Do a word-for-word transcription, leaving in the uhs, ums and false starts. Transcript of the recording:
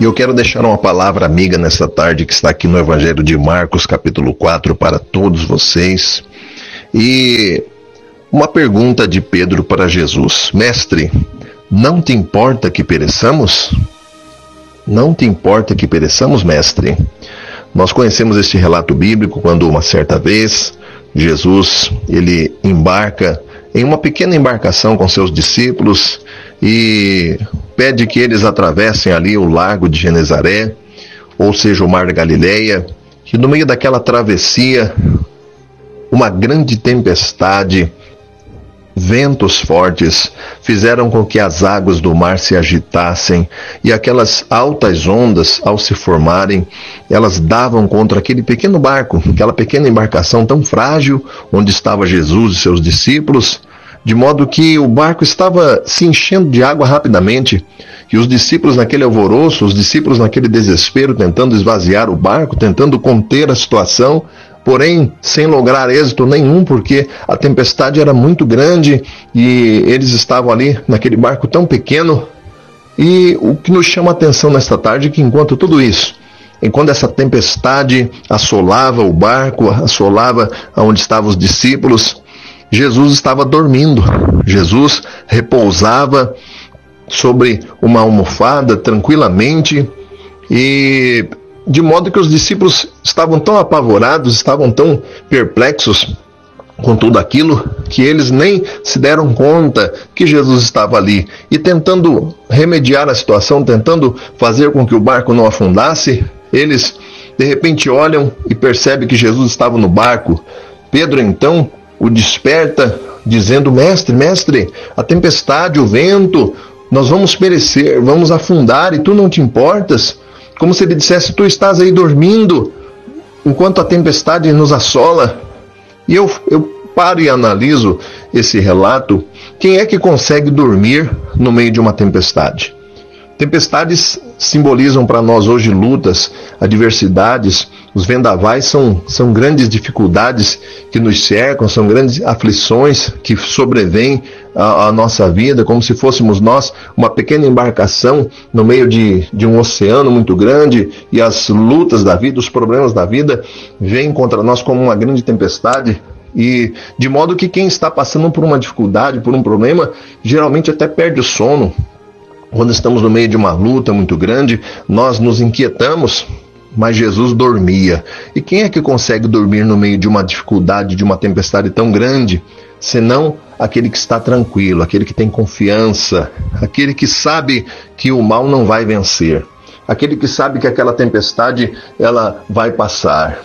E eu quero deixar uma palavra amiga nessa tarde que está aqui no Evangelho de Marcos, capítulo quatro, para todos vocês. E uma pergunta de Pedro para Jesus: Mestre, não te importa que pereçamos? Não te importa que pereçamos, mestre? Nós conhecemos este relato bíblico quando uma certa vez Jesus ele embarca em uma pequena embarcação com seus discípulos e pede que eles atravessem ali o lago de Genezaré, ou seja, o mar da Galileia, que no meio daquela travessia, uma grande tempestade, ventos fortes, fizeram com que as águas do mar se agitassem e aquelas altas ondas, ao se formarem, elas davam contra aquele pequeno barco, aquela pequena embarcação tão frágil, onde estava Jesus e seus discípulos, de modo que o barco estava se enchendo de água rapidamente, e os discípulos naquele alvoroço, os discípulos naquele desespero, tentando esvaziar o barco, tentando conter a situação, porém sem lograr êxito nenhum, porque a tempestade era muito grande e eles estavam ali naquele barco tão pequeno. E o que nos chama a atenção nesta tarde é que enquanto tudo isso, enquanto essa tempestade assolava o barco, assolava onde estavam os discípulos, Jesus estava dormindo. Jesus repousava sobre uma almofada tranquilamente, e de modo que os discípulos estavam tão apavorados, estavam tão perplexos com tudo aquilo, que eles nem se deram conta que Jesus estava ali. E tentando remediar a situação, tentando fazer com que o barco não afundasse, eles de repente olham e percebem que Jesus estava no barco. Pedro então o desperta, dizendo: Mestre, mestre, a tempestade, o vento, nós vamos perecer, vamos afundar, e tu não te importas? Como se ele dissesse: tu estás aí dormindo, enquanto a tempestade nos assola. E eu, eu paro e analiso esse relato. Quem é que consegue dormir no meio de uma tempestade? Tempestades simbolizam para nós hoje lutas, adversidades. Os vendavais são, são grandes dificuldades que nos cercam, são grandes aflições que sobrevêm à, à nossa vida, como se fôssemos nós uma pequena embarcação no meio de, de um oceano muito grande, e as lutas da vida, os problemas da vida vêm contra nós como uma grande tempestade. E de modo que quem está passando por uma dificuldade, por um problema, geralmente até perde o sono. Quando estamos no meio de uma luta muito grande, nós nos inquietamos, mas Jesus dormia. E quem é que consegue dormir no meio de uma dificuldade, de uma tempestade tão grande, senão aquele que está tranquilo, aquele que tem confiança, aquele que sabe que o mal não vai vencer, aquele que sabe que aquela tempestade ela vai passar.